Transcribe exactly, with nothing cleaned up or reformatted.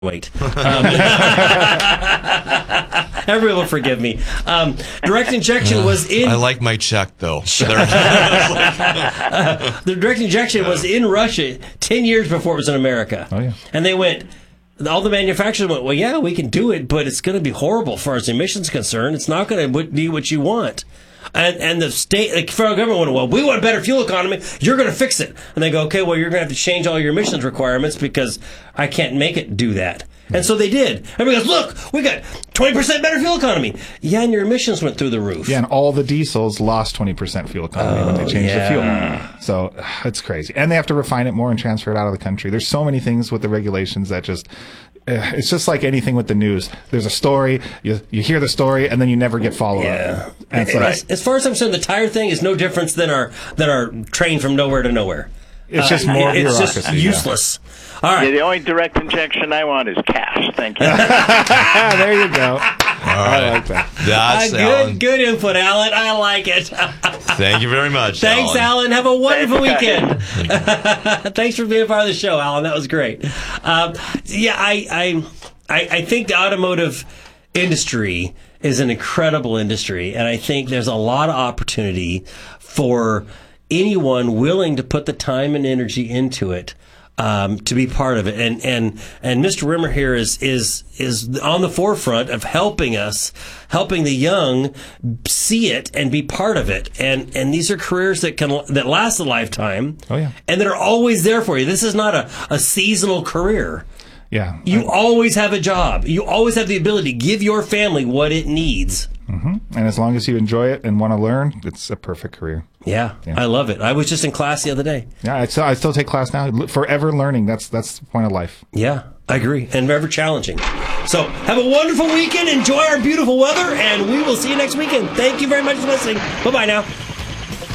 Wait. Um, everyone will forgive me. Um, direct injection was in... I like my check, though. uh, the direct injection was in Russia ten years before it was in America. Oh, yeah. And they went... All the manufacturers went, well, yeah, we can do it, but it's going to be horrible as far as emissions concerned. It's not going to be what you want. And and the state, the federal government went, well, we want a better fuel economy. You're going to fix it. And they go, okay, well, you're going to have to change all your emissions requirements because I can't make it do that. And so they did. Everybody goes, look, we got twenty percent better fuel economy. Yeah, and your emissions went through the roof. Yeah, and all the diesels lost twenty percent fuel economy oh, when they changed yeah. the fuel. So it's crazy. And they have to refine it more and transfer it out of the country. There's so many things with the regulations that just... It's just like anything with the news. There's a story, you you hear the story, and then you never get follow-up. Yeah. And it's as, like, as far as I'm concerned, the tire thing is no different than our than our train from nowhere to nowhere. It's just uh, more It's bureaucracy, just useless. Yeah. All right. Yeah, the only direct injection I want is cash. Thank you. There you go. All right. I like that. That's uh, Alan. good, good input, Alan. I like it. Thank you very much, Thanks, Alan. Alan. Have a wonderful Thanks, weekend. Thanks for being part of the show, Alan. That was great. Um, yeah, I, I, I, I think the automotive industry is an incredible industry, and I think there's a lot of opportunity for anyone willing to put the time and energy into it. Um, to be part of it, and and and Mister Rimmer here is is is on the forefront of helping us, helping the young see it and be part of it, and and these are careers that can that last a lifetime, Oh, yeah. and that are always there for you. This is not a, a seasonal career. Yeah. You I, always have a job. You always have the ability to give your family what it needs. mm-hmm. And as long as you enjoy it and want to learn, it's a perfect career. Yeah, Yeah. I love it. I was just in class the other day. Yeah, I still, I still take class now. Forever learning. That's that's the point of life. Yeah, I agree. And ever challenging. So have a wonderful weekend. Enjoy our beautiful weather. And we will see you next weekend. Thank you very much for listening. Bye-bye now.